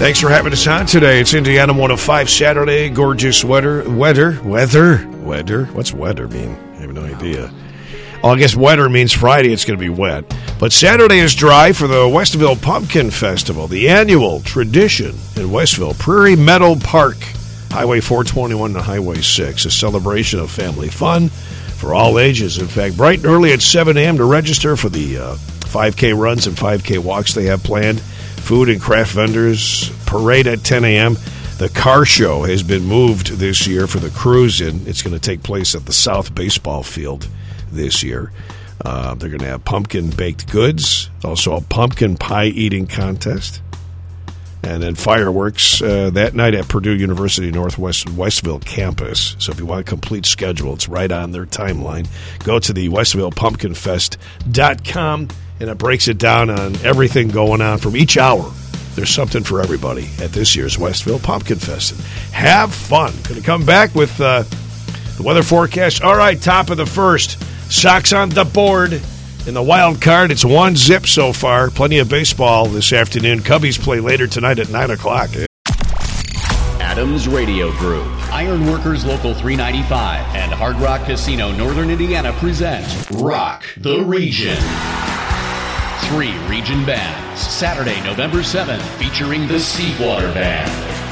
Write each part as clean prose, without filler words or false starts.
Thanks for having us on today. It's Indiana 105 Saturday. Gorgeous weather. What's weather mean? I have no idea. Well, I guess weather means Friday it's going to be wet. But Saturday is dry for the Westville Pumpkin Festival, the annual tradition in Westville, Prairie Meadow Park, Highway 421 to Highway 6, a celebration of family fun for all ages. In fact, bright and early at 7 a.m. to register for the 5K runs and 5K walks they have planned. Food and craft vendors, parade at 10 a.m. The car show has been moved this year for the cruise-in. It's going to take place at the South Baseball Field this year. They're going to have pumpkin baked goods, also a pumpkin pie eating contest, and then fireworks that night at Purdue University Northwest Westville campus. So if you want a complete schedule, it's right on their timeline. Go to the WestvillePumpkinFest.com, and it breaks it down on everything going on from each hour. There's something for everybody at this year's Westville Pumpkin Fest. And have fun. Going to come back with the weather forecast. All right, top of the first. Sox on the board. In the wild card, it's 1-0 so far. Plenty of baseball this afternoon. Cubbies play later tonight at 9 o'clock. Adams Radio Group, Ironworkers Local 395, and Hard Rock Casino Northern Indiana present Rock the Region. 3 region bands. Saturday, November 7th, featuring the Seawater Band.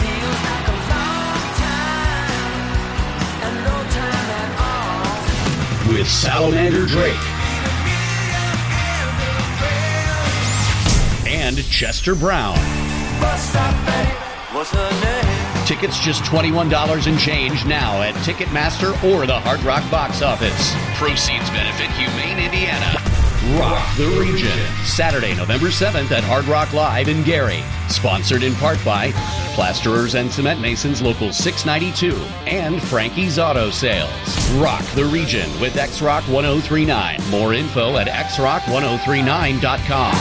With Salamander Drake. And Chester Brown. Tickets just $21 and change now at Ticketmaster or the Hard Rock box office. Proceeds benefit Humane Indiana. Rock the Region. Saturday, November 7th at Hard Rock Live in Gary. Sponsored in part by Plasterers and Cement Masons Local 692 and Frankie's Auto Sales. Rock the Region with X-Rock 1039. More info at xrock1039.com.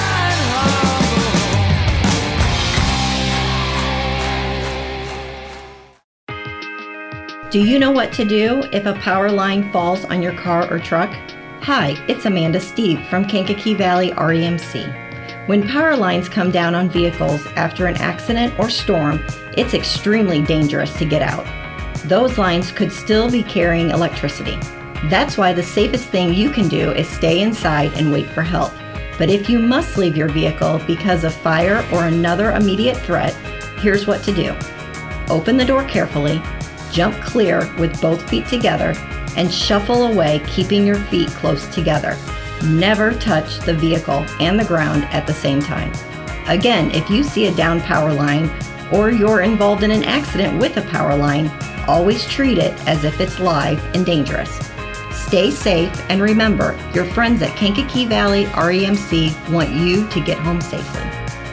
Do you know what to do if a power line falls on your car or truck? Hi, it's Amanda Steve from Kankakee Valley REMC. When power lines come down on vehicles after an accident or storm, it's extremely dangerous to get out. Those lines could still be carrying electricity. That's why the safest thing you can do is stay inside and wait for help. But if you must leave your vehicle because of fire or another immediate threat, here's what to do. Open the door carefully, jump clear with both feet together, and shuffle away, keeping your feet close together. Never touch the vehicle and the ground at the same time. Again, if you see a down power line or you're involved in an accident with a power line, always treat it as if it's live and dangerous. Stay safe, and remember, your friends at Kankakee Valley REMC want you to get home safely.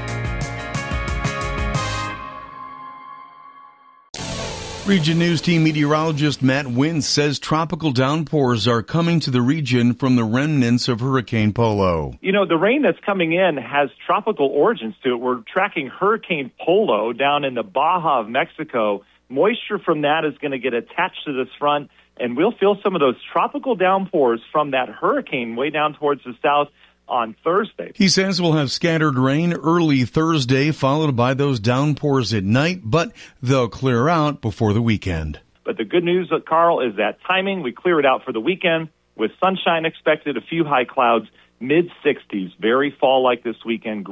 Region News Team meteorologist Matt Wintz says tropical downpours are coming to the region from the remnants of Hurricane Polo. You know, the rain that's coming in has tropical origins to it. We're tracking Hurricane Polo down in the Baja of Mexico. Moisture from that is going to get attached to this front, and we'll feel some of those tropical downpours from that hurricane way down towards the south on Thursday. He says we'll have scattered rain early Thursday, followed by those downpours at night, but they'll clear out before the weekend. But the good news, Carl, is that timing, we clear it out for the weekend with sunshine expected, a few high clouds, mid-60s, very fall-like this weekend.